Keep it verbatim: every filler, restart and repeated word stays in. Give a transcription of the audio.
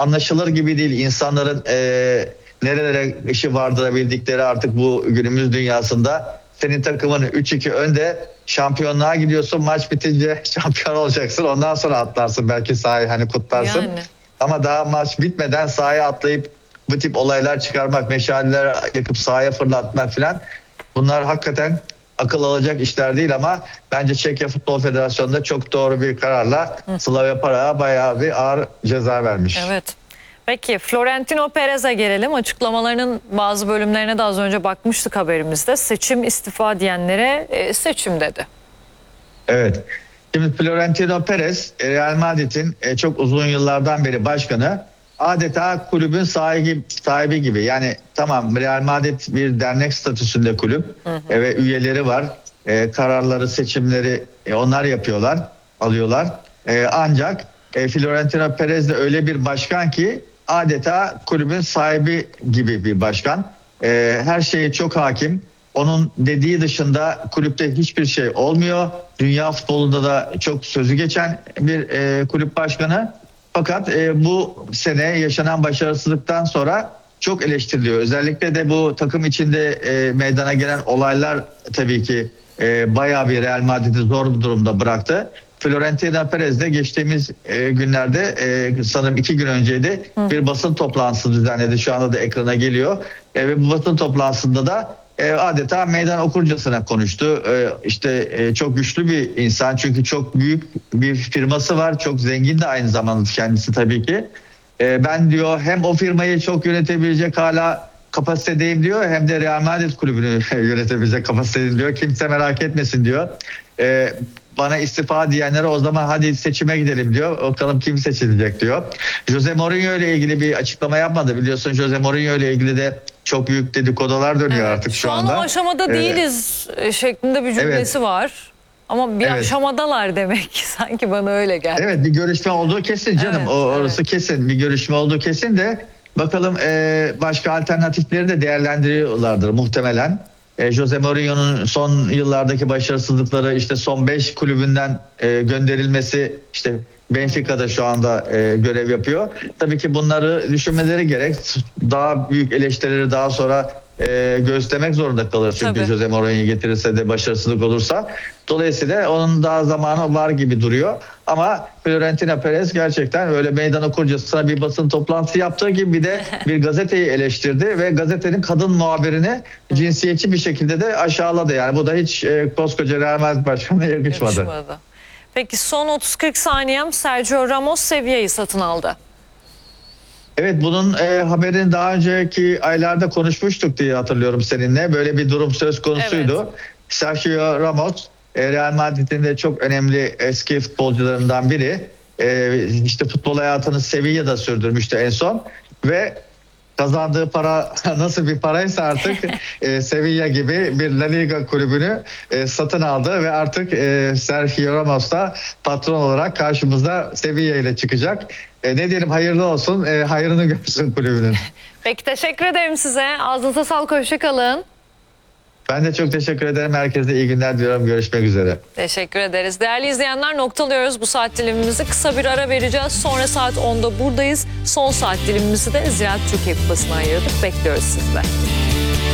anlaşılır gibi değil. İnsanların e, nerelere işi vardırabildikleri artık bu günümüz dünyasında. Senin takımın üç iki önde, şampiyonluğa gidiyorsun, maç bitince şampiyon olacaksın, ondan sonra atlarsın belki sahayı, hani kutlarsın. Yani. Ama daha maç bitmeden sahaya atlayıp bu tip olaylar çıkarmak, meşaleler yakıp sahaya fırlatmak falan, bunlar hakikaten akıl alacak işler değil. Ama bence Çekya Futbol Federasyonu'nda çok doğru bir kararla Slavia Prag'a bayağı bir ağır ceza vermiş. Evet. Peki Florentino Perez'e gelelim. Açıklamalarının bazı bölümlerine de az önce bakmıştık haberimizde. Seçim istifa diyenlere e, seçim dedi. Evet. Şimdi Florentino Perez, Real Madrid'in e, çok uzun yıllardan beri başkanı, adeta kulübün sahibi, sahibi gibi. Yani tamam, Real Madrid bir dernek statüsünde kulüp, hı hı. E, ve üyeleri var. E, kararları, seçimleri e, onlar yapıyorlar, alıyorlar. E, ancak e, Florentino Perez de öyle bir başkan ki adeta kulübün sahibi gibi bir başkan. E, her şeye çok hakim. Onun dediği dışında kulüpte hiçbir şey olmuyor. Dünya futbolunda da çok sözü geçen bir e, kulüp başkanı. Fakat e, bu sene yaşanan başarısızlıktan sonra çok eleştiriliyor. Özellikle de bu takım içinde e, meydana gelen olaylar tabii ki e, bayağı bir Real Madrid'i zor bir durumda bıraktı. Florentino Perez de geçtiğimiz e, günlerde e, sanırım iki gün önceydi, Hı. bir basın toplantısı düzenledi. Şu anda da ekrana geliyor. E, ve bu basın toplantısında da e, adeta meydan okurcasına konuştu. E, işte e, çok güçlü bir insan, çünkü çok büyük bir firması var. Çok zengin de aynı zamanda kendisi tabii ki. E, ben diyor hem o firmayı çok yönetebilecek hala kapasitedeyim diyor, hem de Real Madrid kulübünü yönetebilecek kapasitedeyim diyor. Kimse merak etmesin diyor. E, bana istifa diyenlere o zaman hadi seçime gidelim diyor. Bakalım kim seçilecek diyor. Jose Mourinho ile ilgili bir açıklama yapmadı. Biliyorsun Jose Mourinho ile ilgili de çok büyük dedikodalar dönüyor, evet, artık şu, şu anda. Şu an o aşamada evet. değiliz şeklinde bir cümlesi evet. var. Ama bir evet. aşamadalar demek ki, sanki bana öyle geldi. Evet, bir görüşme olduğu kesin canım. Evet, o, orası evet. kesin. Bir görüşme olduğu kesin de bakalım e, başka alternatifleri de değerlendiriyorlardır muhtemelen. E, Jose Mourinho'nun son yıllardaki başarısızlıkları, işte son beş kulübünden e, gönderilmesi, işte Benfica'da şu anda e, görev yapıyor. Tabii ki bunları düşünmeleri gerek. Daha büyük eleştirileri daha sonra e, göğüslemek zorunda kalır. Çünkü Tabii. Jose Mourinho'yu getirirse de başarısızlık olursa. Dolayısıyla onun daha zamanı var gibi duruyor. Ama Florentino Perez gerçekten öyle meydan okurcasına bir basın toplantısı yaptığı gibi bir de bir gazeteyi eleştirdi ve gazetenin kadın muhabirini cinsiyetçi bir şekilde de aşağıladı. Yani bu da hiç e, koskoca Real Madrid başkanına yakışmadı. yakışmadı. Peki son otuz kırk saniyem, Sergio Ramos Sevilla'yı satın aldı. Evet, bunun e, haberini daha önceki aylarda konuşmuştuk diye hatırlıyorum seninle. Böyle bir durum söz konusuydu. Evet. Sergio Ramos e, Real Madrid'in de çok önemli eski futbolcularından biri. E, işte futbol hayatını Sevilla'da sürdürmüştü en son ve kazandığı para nasıl bir paraysa artık e, Sevilla gibi bir La Liga kulübünü e, satın aldı ve artık e, Sergio Ramos da patron olarak karşımızda Sevilla ile çıkacak. E, ne diyelim, hayırlı olsun, e, hayrını görsün kulübünün. Peki, teşekkür ederim size. Ağzınıza sağlık, hoşça kalın. Ben de çok teşekkür ederim. Herkese iyi günler diliyorum. Görüşmek üzere. Teşekkür ederiz. Değerli izleyenler, noktalıyoruz bu saat dilimimizi. Kısa bir ara vereceğiz. Sonra saat onda buradayız. Son saat dilimimizi de Ziraat Türkiye Kupası'na ayırdık. Bekliyoruz sizleri.